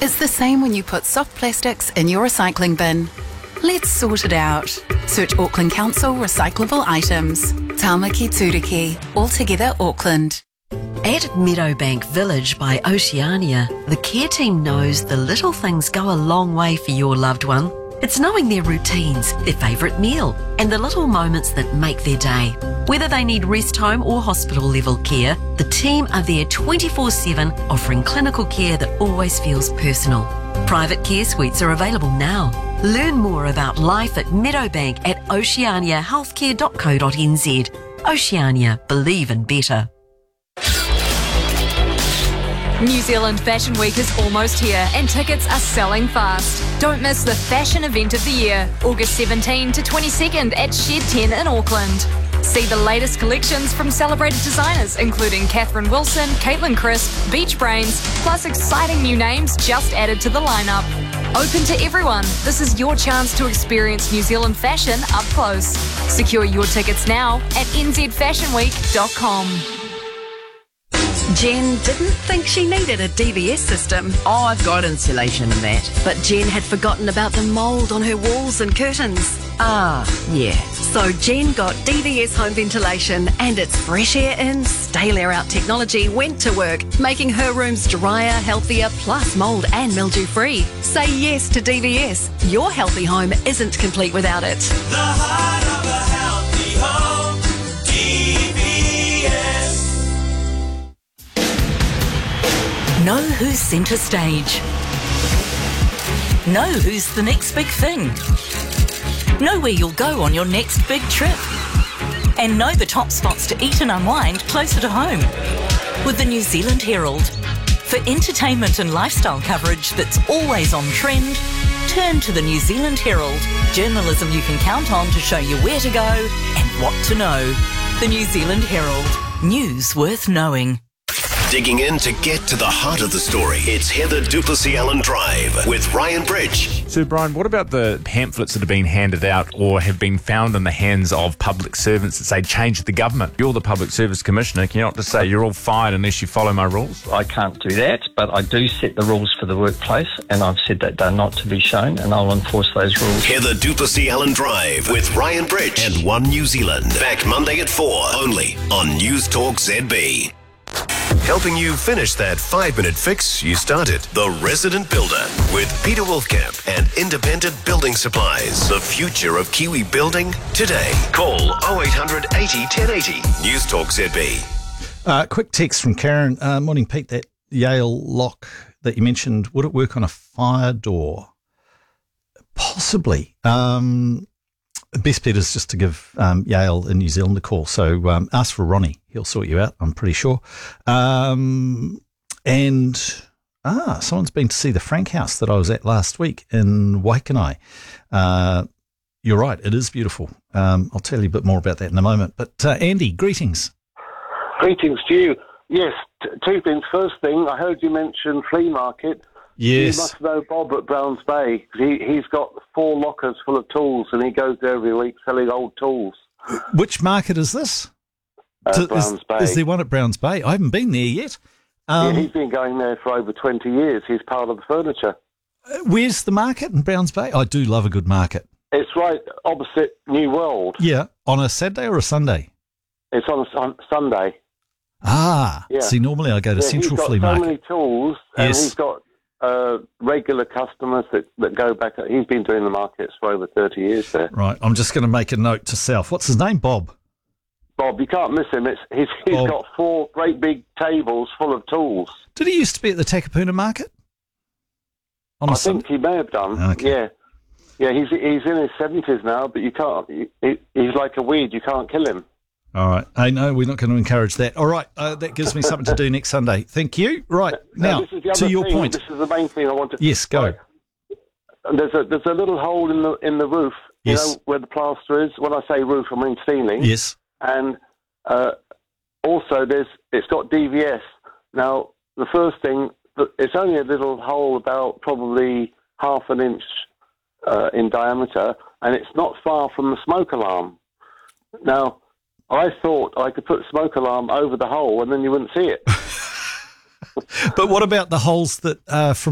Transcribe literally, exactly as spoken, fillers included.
It's the same when you put soft plastics in your recycling bin. Let's sort it out. Search Auckland Council recyclable items. Tāmaki Turiki, altogether Auckland. At Meadowbank Village by Oceania, the care team knows the little things go a long way for your loved one. It's knowing their routines, their favourite meal, and the little moments that make their day. Whether they need rest home or hospital level care, the team are there twenty-four seven, offering clinical care that always feels personal. Private care suites are available now. Learn more about life at Meadowbank at oceania healthcare dot co dot n z. Oceania, believe in better. New Zealand Fashion Week is almost here and tickets are selling fast. Don't miss the fashion event of the year, August seventeenth to twenty-second at Shed ten in Auckland. See the latest collections from celebrated designers including Catherine Wilson, Caitlin Crisp, Beach Brains, plus exciting new names just added to the lineup. Open to everyone, this is your chance to experience New Zealand fashion up close. Secure your tickets now at n z fashion week dot com. Jen didn't think she needed a D V S system. Oh, I've got insulation and that. But Jen had forgotten about the mould on her walls and curtains. Ah, yeah. So Jen got D V S home ventilation, and its fresh air in, stale air out technology went to work, making her rooms drier, healthier, plus mould and mildew free. Say yes to D V S. Your healthy home isn't complete without it. The heart of a healthy home, D V S. Know who's centre stage. Know who's the next big thing. Know where you'll go on your next big trip. And know the top spots to eat and unwind closer to home. With the New Zealand Herald. For entertainment and lifestyle coverage that's always on trend, turn to the New Zealand Herald. Journalism you can count on to show you where to go and what to know. The New Zealand Herald. News worth knowing. Digging in to get to the heart of the story. It's Heather du Plessis-Allen Drive with Ryan Bridge. So, Brian, what about the pamphlets that have been handed out or have been found in the hands of public servants that say change the government? You're the Public Service Commissioner. Can you not just say you're all fired unless you follow my rules? I can't do that, but I do set the rules for the workplace, and I've said that they're not to be shown, and I'll enforce those rules. Heather du Plessis-Allen Drive with Ryan Bridge and One New Zealand. Back Monday at four, only on News Talk Z B. Helping you finish that five-minute fix you started. The Resident Builder with Peter Wolfkamp and Independent Building Supplies. The future of Kiwi building today. Call oh eight hundred eighty ten eighty. News Talk Z B. Uh, quick text from Karen. Uh, morning, Pete. That Yale lock that you mentioned, would it work on a fire door? Possibly. Um, best bet is just to give um, Yale in New Zealand a call. So um, ask for Ronnie. He'll sort you out, I'm pretty sure. Um, and, ah, someone's been to see the Frank House that I was at last week in Waikanai. Uh, you're right, it is beautiful. Um, I'll tell you a bit more about that in a moment. But, uh, Andy, greetings. Greetings to you. Yes, t- two things. First thing, I heard you mention flea market. Yes. You must know Bob at Browns Bay. He, he's got four lockers full of tools, and he goes there every week selling old tools. Which market is this? Uh, to, Browns is, Bay. is there one at Browns Bay? I haven't been there yet. Um, yeah, he's been going there for over twenty years. He's part of the furniture. Where's the market in Browns Bay? I do love a good market. It's right opposite New World. Yeah, on a Saturday or a Sunday? It's on a sun- Sunday. Ah, yeah. See, normally I go to yeah, Central Flea Market. He's got so many tools, and yes. he's got uh, regular customers that, that go back. He's been doing the markets for over thirty years there. Right, I'm just going to make a note to self. What's his name, Bob? Bob, you can't miss him. It's, he's he's Bob. got four great big tables full of tools. Did he used to be at the Takapuna Market? On I a think Sun- he may have done. Okay. Yeah, yeah. He's he's in his seventies now, but you can't. He, he's like a weed. You can't kill him. All right. Hey, no, we're not going to encourage that. All right, uh, that gives me something to do next Sunday. Thank you. Right, now, this is the other to your thing. point. This is the main thing I want to... Yes, go. Right. There's a there's a little hole in the in the roof, you Yes. know, where the plaster is. When I say roof, I mean ceiling. Yes. And uh, also, there's it's got D V S. Now, the first thing, it's only a little hole about probably half an inch uh, in diameter, and it's not far from the smoke alarm. Now, I thought I could put smoke alarm over the hole and then you wouldn't see it. But what about the holes that uh, from